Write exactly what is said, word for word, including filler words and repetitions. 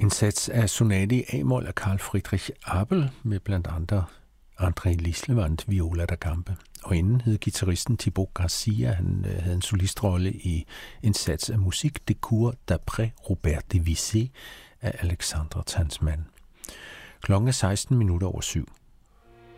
En sats af sonate i A-mol af Carl Friedrich Abel med blandt andre André Lislevand, viola da gambe. Og inden hed guitaristen Thibaut Garcia, han øh, havde en solistrolle i en sats af musik de cour d'après Robert de Vissé af Alexandre Tansman. Klokken er seksten minutter over syv.